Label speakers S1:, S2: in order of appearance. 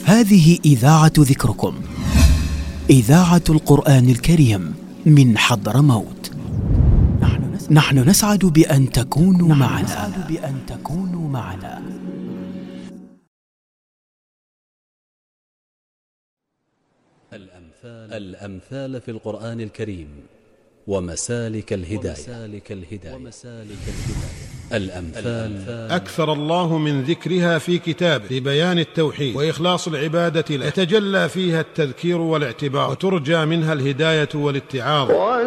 S1: هذه إذاعة ذكركم، إذاعة القرآن الكريم من حضرموت. نحن نسعد بأن تكونوا معنا.
S2: الأمثال في القرآن الكريم ومسالك الهداية. الأمثال
S3: أكثر الله من ذكرها في كتابه لبيان التوحيد وإخلاص العبادة له، يتجلى فيها التذكير والاعتبار، وترجى منها الهداية والاتعاظ.